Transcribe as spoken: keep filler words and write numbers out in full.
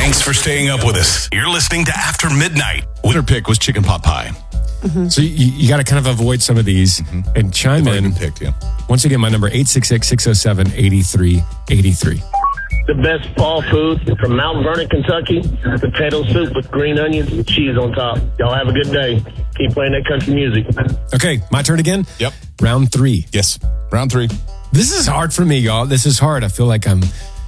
Thanks for staying up with us. You're listening to After Midnight. Winner pick was chicken pot pie. Mm-hmm. So you, you got to kind of avoid some of these mm-hmm. and chime They've in. Been picked, yeah. Once again, my number eight six six, six oh seven, eight three eight three. The best fall food from Mount Vernon, Kentucky. Potato soup with green onions and cheese on top. Y'all have a good day. Keep playing that country music. Okay, my turn again? Yep. Round three. Yes, round three. This is hard for me, y'all. This is hard. I feel like I'm